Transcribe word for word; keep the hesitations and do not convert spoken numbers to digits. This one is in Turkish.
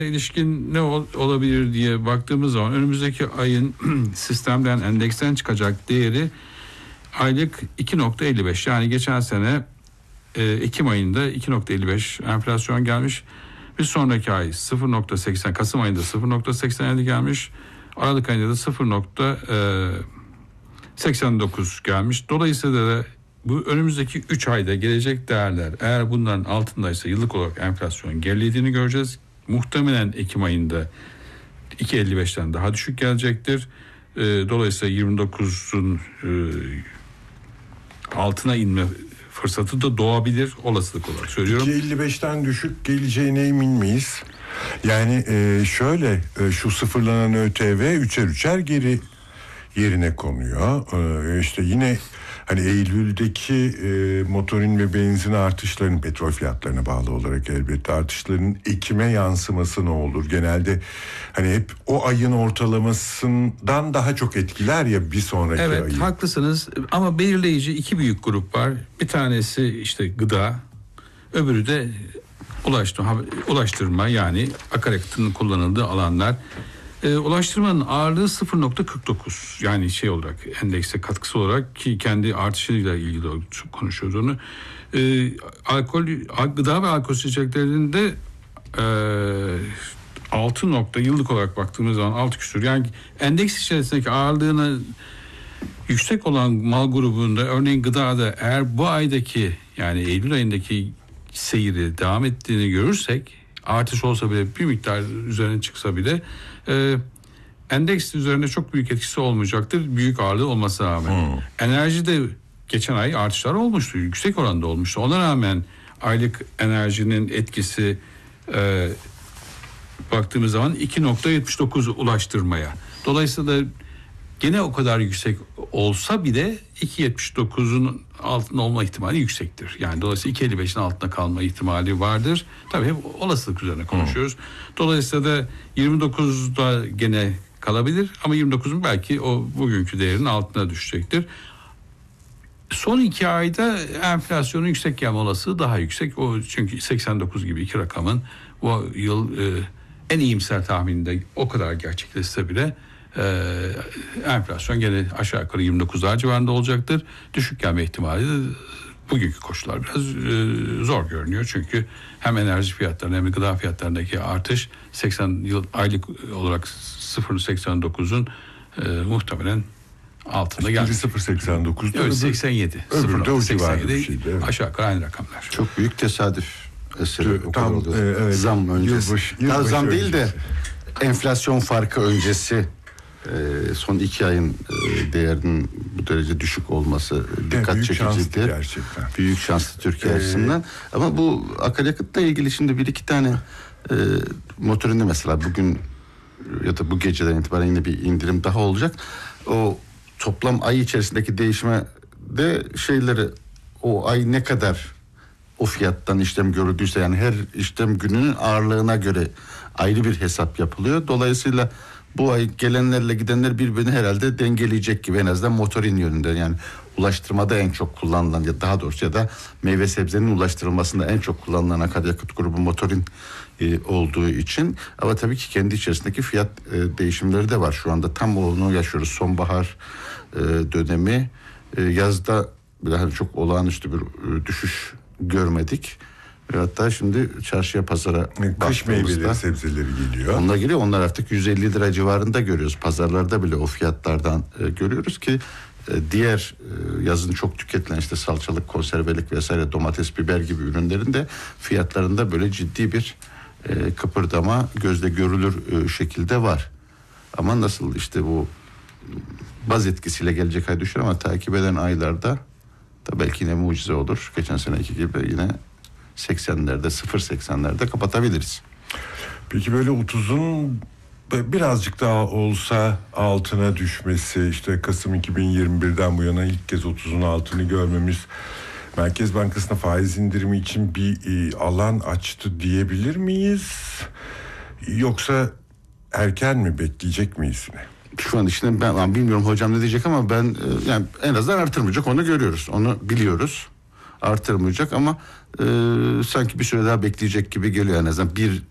ilişkin ne ol, olabilir diye baktığımız zaman önümüzdeki ayın sistemden, endeksten çıkacak değeri aylık iki nokta elli beş. Yani geçen sene e, Ekim ayında iki nokta elli beş enflasyon gelmiş. Bir sonraki ay sıfır nokta seksen, Kasım ayında sıfır nokta seksen yedi gelmiş. Aralık ayında da sıfır nokta seksen dokuz gelmiş. Dolayısıyla da bu önümüzdeki üç ayda gelecek değerler eğer bunların altındaysa yıllık olarak enflasyon gerilediğini göreceğiz. Muhtemelen Ekim ayında iki nokta elli beşten daha düşük gelecektir. E, dolayısıyla yirmi dokuzun e, altına inme fırsatı da doğabilir, olasılık olarak söylüyorum. iki nokta elli beşten düşük geleceğine emin miyiz? Yani e, şöyle e, şu sıfırlanan ÖTV üçer üçer geri yerine konuyor. E, işte yine hani Eylül'deki e, motorin ve benzin artışlarının, petrol fiyatlarına bağlı olarak elbette artışların Ekim'e yansıması ne olur? Genelde hani hep o ayın ortalamasından daha çok etkiler ya bir sonraki evet, ayı. Evet, haklısınız ama belirleyici iki büyük grup var. Bir tanesi işte gıda, öbürü de ulaştırma, ulaştırma yani akaryakıtın kullanıldığı alanlar. E, ulaştırmanın ağırlığı sıfır nokta kırk dokuz, yani şey olarak endekse katkısı olarak, ki kendi artışıyla ilgili konuşuyoruz onu. E, alkol, gıda ve alkol içeceklerinde e, altı nokta yıllık olarak baktığımız zaman altı küsur. Yani endeks içerisindeki ağırlığına yüksek olan mal grubunda, örneğin gıdada eğer bu aydaki yani Eylül ayındaki seyri devam ettiğini görürsek, artış olsa bile bir miktar üzerine çıksa bile e, endeks üzerine çok büyük etkisi olmayacaktır. Büyük ağırlığı olmasına rağmen. Hmm. Enerjide geçen ay artışlar olmuştu. Yüksek oranda olmuştu. Ona rağmen aylık enerjinin etkisi e, baktığımız zaman iki nokta yetmiş dokuz ulaştırmaya. Dolayısıyla gene o kadar yüksek olsa bile iki nokta yetmiş dokuzun altında olma ihtimali yüksektir. Yani dolayısıyla iki nokta elli beşin altında kalma ihtimali vardır. Tabii hep olasılık üzerine konuşuyoruz. Hmm. Dolayısıyla da yirmi dokuzda gene kalabilir ama yirmi dokuzun belki o bugünkü değerinin altına düşecektir. Son iki ayda enflasyonun yüksek gelme olasılığı daha yüksek. O çünkü seksen dokuz gibi iki rakamın bu yıl e, en iyimser tahmininde o kadar gerçekleşse bile Ee, enflasyon gene aşağı yukarı yirmi dokuzlar civarında olacaktır. Düşük gelme ihtimali de bugünkü koşullar biraz e, zor görünüyor. Çünkü hem enerji fiyatlarında hem de gıda fiyatlarındaki artış seksen yıl aylık olarak sıfır virgül seksen dokuzun e, muhtemelen altında geldi. sıfır virgül seksen dokuz Evet, seksen yedi. Öbürü de o civarında bir şeydi. Evet. Aşağı yukarı aynı rakamlar. Çok büyük tesadüf eseri. Tam e, evet, zam öncesi. Yılbaşı, yılbaşı zam öncesi. değil de enflasyon farkı öncesi. Ee, son iki ayın e, değerinin bu derece düşük olması dikkat büyük çekicidir. Gerçekten. Büyük şanslı Türkiye ee, açısından. Ama bu akaryakıtla ilgili şimdi bir iki tane e, motorinde mesela bugün ya da bu geceden itibaren yine bir indirim daha olacak. O toplam ay içerisindeki değişime de şeyleri, o ay ne kadar o fiyattan işlem görüldüyse, yani her işlem gününün ağırlığına göre ayrı bir hesap yapılıyor. Dolayısıyla bu ay gelenlerle gidenler birbirini herhalde dengeleyecek gibi, en azından motorin yönünde. Yani ulaştırmada en çok kullanılan, ya daha doğrusu ya da meyve sebzenin ulaştırılmasında en çok kullanılan akaryakıt grubu motorin e, olduğu için. Ama tabii ki kendi içerisindeki fiyat e, değişimleri de var. Şu anda tam onu yaşıyoruz. Sonbahar e, dönemi. E, yazda hani çok olağanüstü bir e, düşüş görmedik. Hatta şimdi çarşıya, pazara kış meyveleri, sebzeleri geliyor. Onlar geliyor. Onlar artık yüz elli lira civarında görüyoruz. Pazarlarda bile o fiyatlardan e, görüyoruz ki e, diğer e, yazın çok tüketilen işte salçalık, konservelik vesaire, domates, biber gibi ürünlerin de fiyatlarında böyle ciddi bir e, kıpırdama gözle görülür e, şekilde var. Ama nasıl işte bu baz etkisiyle gelecek ay düşer ama takip eden aylarda da belki yine mucize olur. Geçen seneki gibi yine seksenlerde, sıfır seksenlerde kapatabiliriz. Peki böyle otuzun birazcık daha olsa altına düşmesi, işte Kasım iki bin yirmi birden bu yana ilk kez otuzun altını görmemiz, Merkez Bankası'na faiz indirimi için bir e, alan açtı diyebilir miyiz? Yoksa erken mi, bekleyecek miyiz mi? Şu an işte ben, ben bilmiyorum hocam ne diyecek ama ben yani en azından artırmayacak, onu görüyoruz, onu biliyoruz. Artırmayacak ama e, sanki bir süre daha bekleyecek gibi geliyor en azından. Bir